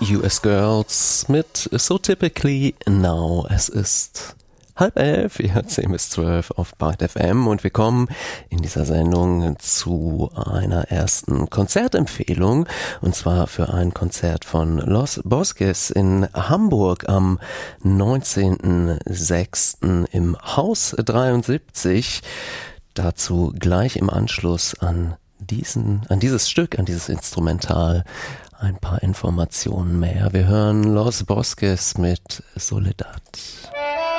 US Girls mit So Typically Now. Es ist 10:30, ihr 10 bis 12 auf Byte FM und wir kommen in dieser Sendung zu einer ersten Konzertempfehlung, und zwar für ein Konzert von Los Bosques in Hamburg am 19.06. im Haus 73. Dazu gleich im Anschluss an dieses Stück, an dieses Instrumental, ein paar Informationen mehr. Wir hören Los Bosques mit Soledad.